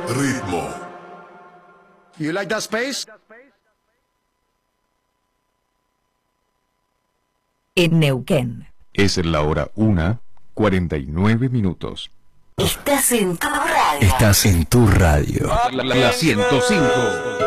Ritmo. You like that space? En Neuquén. Es la hora 1:49. Estás en tu radio. Estás en tu radio. La 105.